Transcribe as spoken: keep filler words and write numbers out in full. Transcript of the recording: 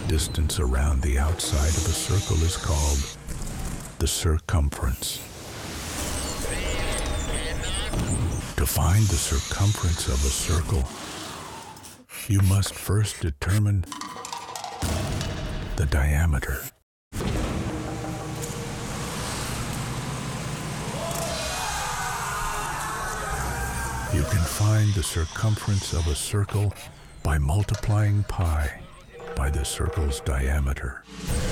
distance around the outside of a circle is called the circumference. To find the circumference of a circle, you must first determine the diameter. You can find the circumference of a circle by multiplying pi by the circle's diameter.